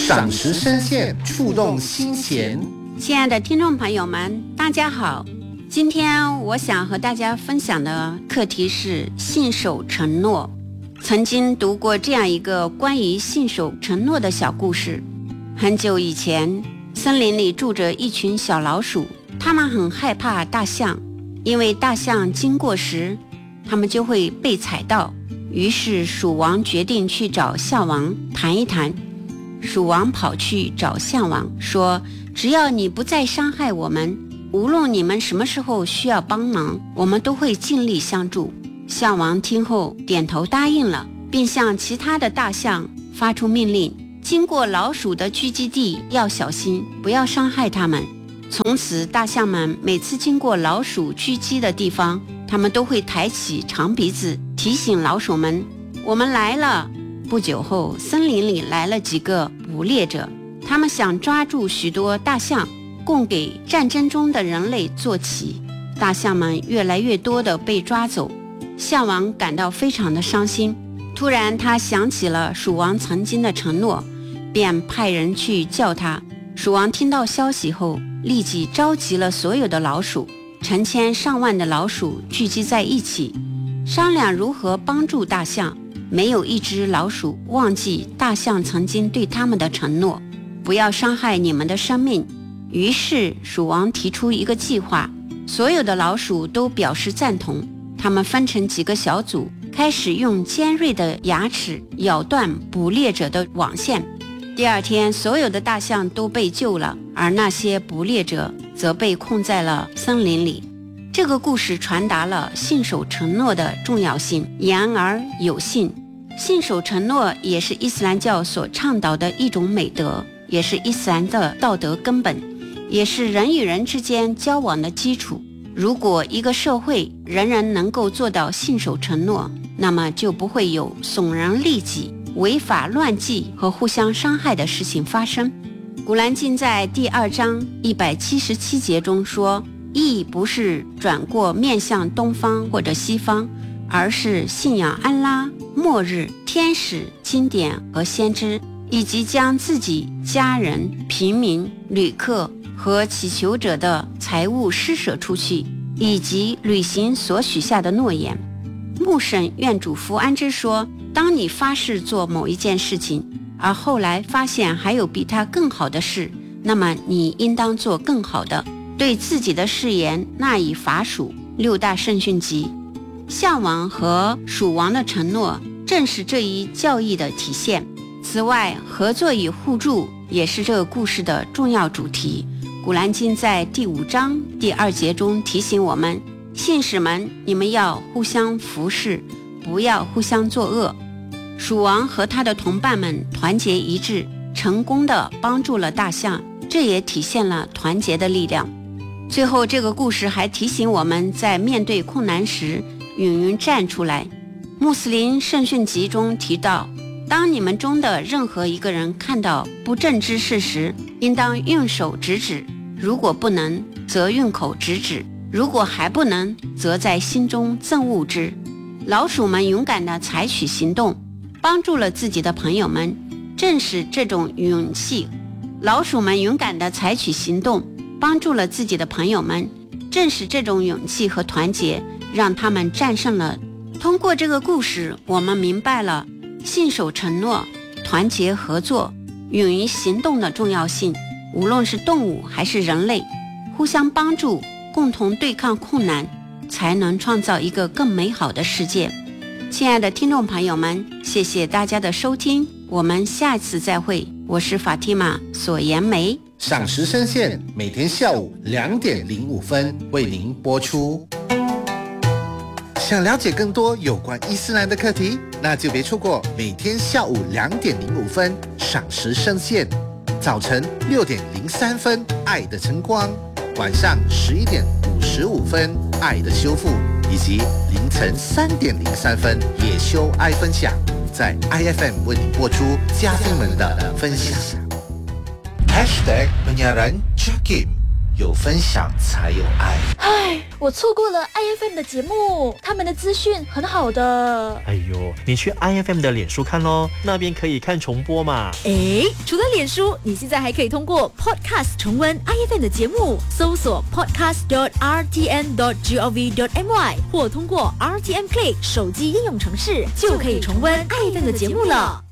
赏识深陷，触动心弦。 亲爱的听众朋友们，大家好，今天我想和大家分享的课题是信守承诺。曾经读过这样一个关于信守承诺的小故事。很久以前，森林里住着一群小老鼠，它们很害怕大象，因为大象经过时，它们就会被踩到。于是鼠王决定去找象王谈一谈。鼠王跑去找象王说，只要你不再伤害我们，无论你们什么时候需要帮忙，我们都会尽力相助。象王听后点头答应了，并向其他的大象发出命令，经过老鼠的聚集地要小心，不要伤害它们。从此大象们每次经过老鼠聚集的地方，它们都会抬起长鼻子提醒老鼠们，我们来了。不久后，森林里来了几个捕猎者，他们想抓住许多大象，供给战争中的人类做棋。大象们越来越多地被抓走，象王感到非常的伤心。突然他想起了鼠王曾经的承诺，便派人去叫他。鼠王听到消息后，立即召集了所有的老鼠，成千上万的老鼠聚集在一起，商量如何帮助大象。没有一只老鼠忘记大象曾经对他们的承诺，不要伤害你们的生命。于是鼠王提出一个计划，所有的老鼠都表示赞同。他们分成几个小组，开始用尖锐的牙齿咬断捕猎者的网线。第二天，所有的大象都被救了，而那些捕猎者则被困在了森林里。这个故事传达了信守承诺的重要性，言而有信。信守承诺也是伊斯兰教所倡导的一种美德，也是伊斯兰的道德根本，也是人与人之间交往的基础。如果一个社会人人能够做到信守承诺，那么就不会有损人利己、违法乱纪和互相伤害的事情发生。古兰经在第2章177节中说，义不是转过面向东方或者西方，而是信仰安拉、末日、天使、经典和先知，以及将自己、家人、平民、旅客和祈求者的财物施舍出去，以及履行所许下的诺言。穆圣愿主福安之说，当你发誓做某一件事情，而后来发现还有比它更好的事，那么你应当做更好的，对自己的誓言纳以罚属。6大圣训集。象王和鼠王的承诺正是这一教义的体现。此外，合作与互助也是这个故事的重要主题。古兰经在第5章第2节中提醒我们，信士们，你们要互相服侍，不要互相作恶。鼠王和他的同伴们团结一致，成功地帮助了大象，这也体现了团结的力量。最后，这个故事还提醒我们，在面对困难时勇于站出来。穆斯林圣训集中提到，当你们中的任何一个人看到不正之事时，应当用手直指，如果不能，则用口直指，如果还不能，则在心中憎恶之。老鼠们勇敢地采取行动，帮助了自己的朋友们，正是这种勇气。老鼠们勇敢地采取行动，帮助了自己的朋友们，正是这种勇气和团结，让他们战胜了。通过这个故事，我们明白了信守承诺、团结合作、勇于行动的重要性。无论是动物还是人类，互相帮助，共同对抗困难，才能创造一个更美好的世界。亲爱的听众朋友们，谢谢大家的收听，我们下次再会。我是法蒂玛索颜梅。 赏识深陷，每天下午2点05分为您播出。想了解更多有关伊斯兰的课题，那就别错过每天下午2点05分赏识深陷，早晨6点03分爱的晨光，晚上11点55分爱的修复，以及凌晨3点03分野修爱分享，在 IFM 为您播出嘉宾们的分享。Penyiaran Jakim 有分享才有爱。 唉，我错过了 IFM 的节目，他们的资讯很好的。 哎呦，你去 IFM 的脸书看咯，那边可以看重播嘛。 诶，除了脸书，你现在还可以通过 Podcast 重温 IFM 的节目，搜索 podcast.rtn.gov.my 或通过 RTN Play 手机应用程式，就可以重温 IFM 的节目了。